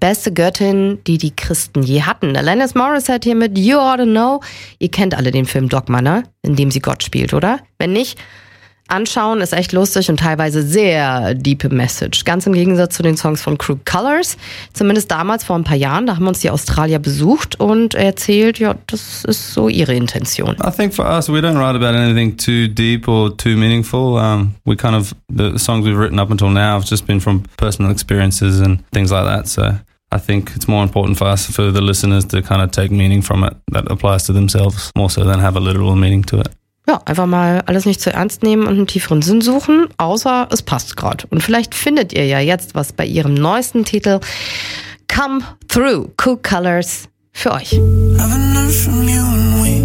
beste Göttin, die die Christen je hatten. Alanis Morissette hier mit You Ought to Know. Ihr kennt alle den Film Dogma, ne? In dem sie Gott spielt, oder? Wenn nicht, anschauen, ist echt lustig und teilweise sehr deep Message. Ganz im Gegensatz zu den Songs von True Colors. Zumindest damals vor ein paar Jahren, da haben uns die Australier besucht und erzählt, ja, das ist so ihre Intention. I think for us, we don't write about anything too deep or too meaningful. We kind of, the songs we've written up until now have just been from personal experiences and things like that. So I think it's more important for us, for the listeners, to kind of take meaning from it that applies to themselves, more so than have a literal meaning to it. Ja, einfach mal alles nicht zu ernst nehmen und einen tieferen Sinn suchen, außer es passt gerade. Und vielleicht findet ihr ja jetzt was bei ihrem neuesten Titel Come Through, Cool Colors, für euch. Haven't heard from you in weeks.